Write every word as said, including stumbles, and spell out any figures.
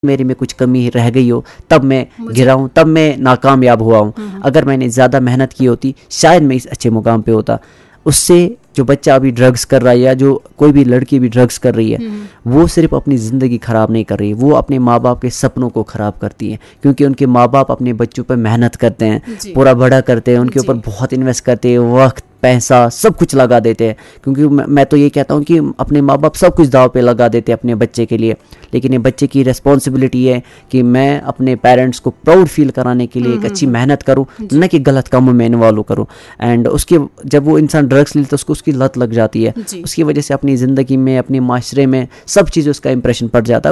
मेरे में कुछ कमी रह गई हो, तब मैं मुझे गिरा हूँ, तब मैं नाकामयाब हुआ हूँ। हम्म अगर मैंने ज़्यादा मेहनत की होती शायद मैं इस अच्छे मुकाम पे होता। उससे जो बच्चा अभी ड्रग्स कर रहा है या जो कोई भी लड़की भी ड्रग्स कर रही है, हम्म वो सिर्फ अपनी ज़िंदगी ख़राब नहीं कर रही, वो अपने माँ बाप के सपनों को ख़राब करती है। क्योंकि उनके माँ बाप अपने बच्चों पर मेहनत करते हैं, जी पूरा बड़ा करते हैं, उनके ऊपर जी बहुत इन्वेस्ट करते हैं, वक्त पैसा सब कुछ लगा देते हैं। क्योंकि मैं मैं तो ये कहता हूँ कि अपने माँ बाप सब कुछ दाव पे लगा देते हैं अपने बच्चे के लिए। लेकिन ये बच्चे की रिस्पॉन्सिबिलिटी है कि मैं अपने पेरेंट्स को प्राउड फील कराने के लिए हम्म एक हम्म अच्छी हम्म, मेहनत करूँ, जी न कि गलत कामों में इन्वॉल्व करूँ। एंड उसके जब वो इंसान ड्रग्स लेता है तो उसको उसकी लत लग जाती है, जी उसकी वजह से अपनी ज़िंदगी में अपने माशरे में सब चीज़ उसका इंप्रेशन पड़ जाता है।